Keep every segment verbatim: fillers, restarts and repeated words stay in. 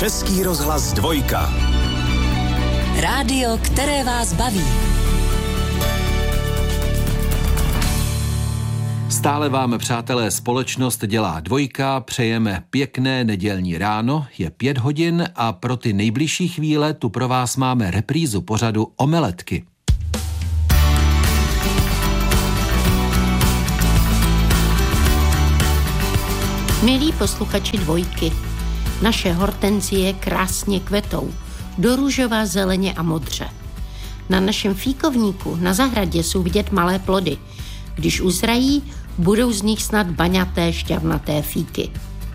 Český rozhlas dvojka. Rádio, které vás baví. Stále vám, přátelé, společnost dělá dvojka, přejeme pěkné nedělní ráno, je pět hodin a pro ty nejbližší chvíle tu pro vás máme reprízu pořadu Omeletky. Milí posluchači dvojky, naše hortenzie krásně kvetou, do růžová, zeleně a modře. Na našem fíkovníku na zahradě jsou vidět malé plody. Když uzrají, budou z nich snad baňaté, šťavnaté fíky.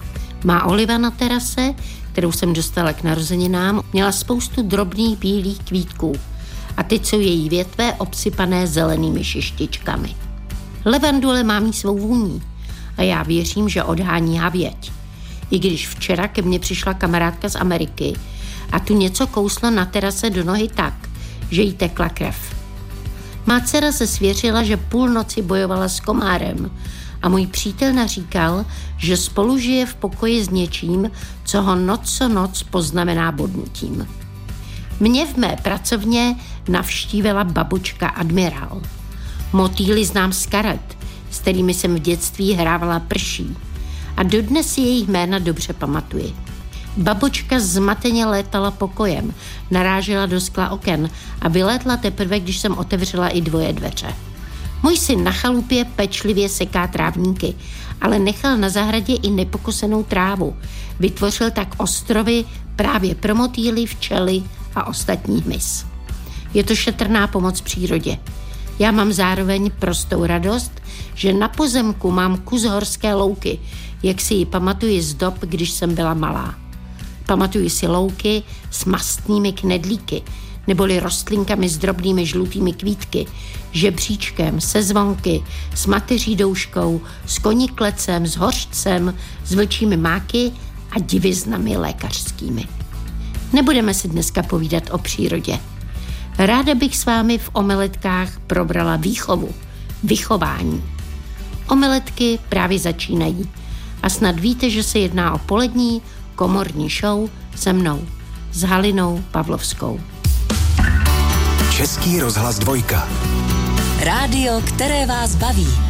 Má oliva na terase, kterou jsem dostala k narozeninám, měla spoustu drobných bílých kvítků a teď jsou její větve obsypané zelenými šištičkami. Levandule má mít svou vůní a já věřím, že odhání havěť. I když včera ke mně přišla kamarádka z Ameriky a tu něco kouslo na terase do nohy tak, že jí tekla krev. Má dcera se svěřila, že půl noci bojovala s komárem a můj přítel naříkal, že spolu žije v pokoji s něčím, co ho noc co noc poznamená bodnutím. Mě v mé pracovně navštívila babučka admirál. Motýly znám z karet, s kterými jsem v dětství hrávala prší a dodnes si jejich jména dobře pamatuji. Babočka zmateně létala pokojem, narážela do skla oken a vylétla teprve, když jsem otevřela i dvoje dveře. Můj syn na chalupě pečlivě seká trávníky, ale nechal na zahradě i nepokosenou trávu. Vytvořil tak ostrovy právě pro motýly, včely a ostatní hmyz. Je to šetrná pomoc přírodě. Já mám zároveň prostou radost, že na pozemku mám kus horské louky, jak si ji pamatuji z dob, když jsem byla malá. Pamatuji si louky s mastnými knedlíky, neboli rostlinkami s drobnými žlutými kvítky, žebříčkem, se zvonky, s mateří douškou, s koniklecem, s hořčcem, s vlčími máky a diviznami lékařskými. Nebudeme si dneska povídat o přírodě. Ráda bych s vámi v omeletkách probrala výchovu, vychování. Omeletky právě začínají a snad víte, že se jedná o polední komorní show se mnou, s Halinou Pavlovskou. Český rozhlas dvojka. Rádio, které vás baví.